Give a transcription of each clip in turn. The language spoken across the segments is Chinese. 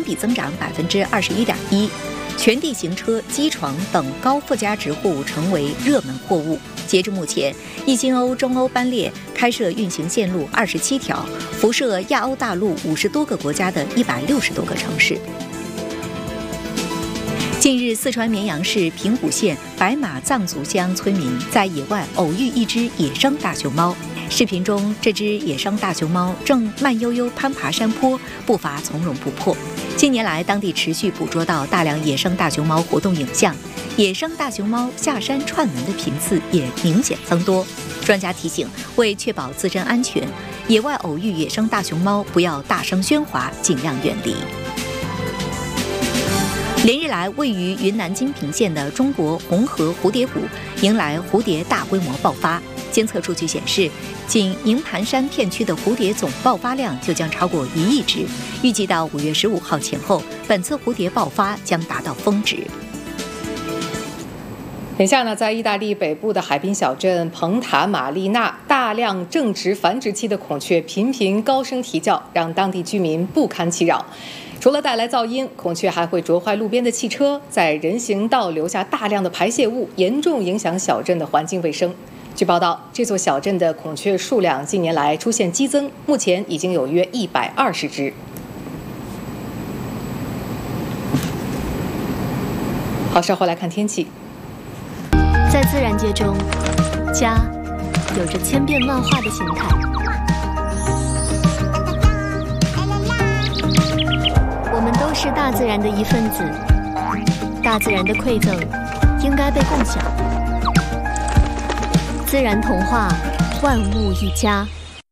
比增长21.1%。全地形车、机床等高附加值货物成为热门货物。截至目前，易新欧、中欧班列开设运行线路27条，辐射亚欧大陆50多个国家的160多个城市。近日，四川绵阳市平谷县白马藏族乡村民在野外偶遇一只野生大熊猫。视频中，这只野生大熊猫正慢悠悠攀爬山坡，步伐从容不迫。近年来，当地持续捕捉到大量野生大熊猫活动影像，野生大熊猫下山串门的频次也明显增多。专家提醒，为确保自身安全，野外偶遇野生大熊猫不要大声喧哗，尽量远离。连日来，位于云南金平县的中国红河蝴蝶谷迎来蝴蝶大规模爆发。监测数据显示，仅营盘山片区的蝴蝶总爆发量就将超过1亿只。预计到5月15号前后，本次蝴蝶爆发将达到峰值。 眼下呢，在意大利北部的海滨小镇蓬塔马利纳，大量正值繁殖期的孔雀频频高声啼叫，让当地居民不堪其扰。除了带来噪音，孔雀还会啄坏路边的汽车，在人行道留下大量的排泄物，严重影响小镇的环境卫生。据报道，这座小镇的孔雀数量近年来出现激增，目前已经有约120只。好，稍后来看天气。 在自然界中，家有着千变万化的形态。我们都是大自然的一份子，大自然的馈赠应该被共享。自然童话，万物一家。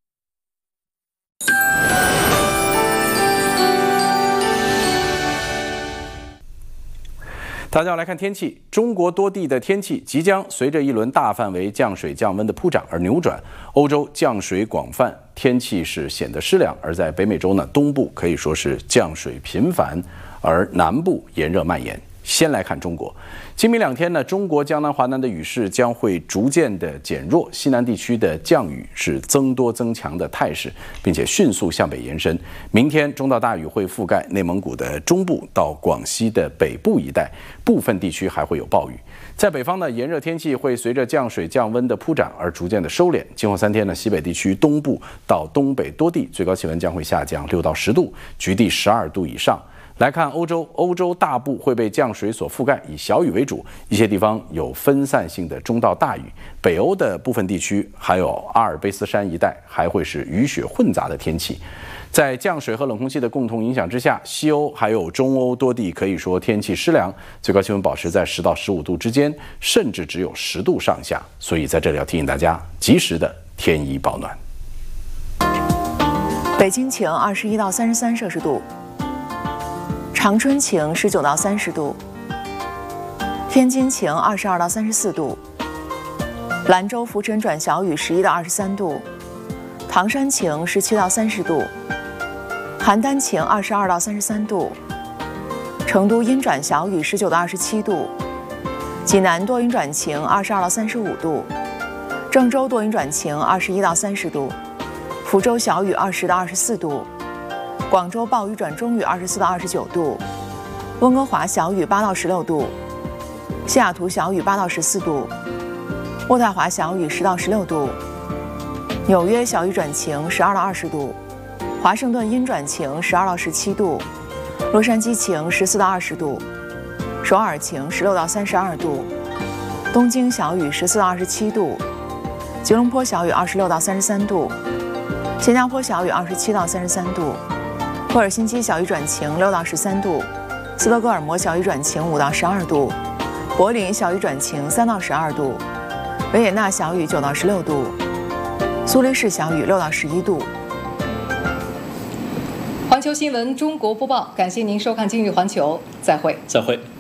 大家要来看天气，中国多地的天气即将随着一轮大范围降水降温的铺展而扭转。欧洲降水广泛，天气是显得湿凉；而在北美洲呢，东部可以说是降水频繁，而南部炎热蔓延。先来看中国，今明2天呢，中国江南、华南的雨势将会逐渐的减弱，西南地区的降雨是增多增强的态势，并且迅速向北延伸。明天中到大雨会覆盖内蒙古的中部到广西的北部一带，部分地区还会有暴雨。在北方呢，炎热天气会随着降水降温的铺展而逐渐的收敛。今后3天呢，西北地区东部到东北多地最高气温将会下降6到10度，局地12度以上。来看欧洲大部会被降水所覆盖，以小雨为主，一些地方有分散性的中到大雨。北欧的部分地区还有阿尔卑斯山一带还会是雨雪混杂的天气。在降水和冷空气的共同影响之下，西欧还有中欧多地可以说天气湿凉，最高气温保持在10到15度之间，甚至只有10度上下。所以在这里要提醒大家，及时的添衣保暖。 北京晴21到33摄氏度。长春晴19到30度，天津晴22到34度，兰州浮尘转小雨11到23度，唐山晴17到30度，邯郸晴22到33度，成都阴转小雨19到27度，济南多云转晴22到35度，郑州多云转晴21到30度，福州小雨20到24度。广州暴雨转中雨24到29度，温哥华小雨8到16度，西雅图小雨8到14度，渥太华小雨10到16度，纽约小雨转晴12到20度，华盛顿阴转晴12到17度，洛杉矶晴14到20度，首尔晴16到32度，东京小雨14到27度，吉隆坡小雨26到33度，新加坡小雨27到33度。赫尔辛基小雨转晴6到13度，斯德哥尔摩小雨转晴5到12度，柏林小雨转晴3到12度，维也纳小雨9到16度，苏黎世小雨6到11度。 环球新闻中国播报，感谢您收看今日环球，再会。